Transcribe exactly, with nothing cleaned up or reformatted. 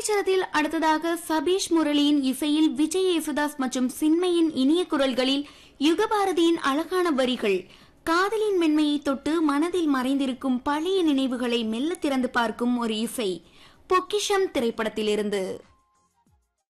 முல்லைச்சரத்தில் அடுத்ததாக சபீஷ் முரளியின் இசையில் விஜய் யேசுதாஸ் மற்றும் சின்மையின் இனிய குரல்களில் யுகபாரதியின் அழகான வரிகள் காதலின் மென்மையை தொட்டு மனதில் மறைந்திருக்கும் பழைய நினைவுகளை மெல்ல திறந்து பார்க்கும் ஒரு இசை பொக்கிஷம் திரைப்படத்திலிருந்து.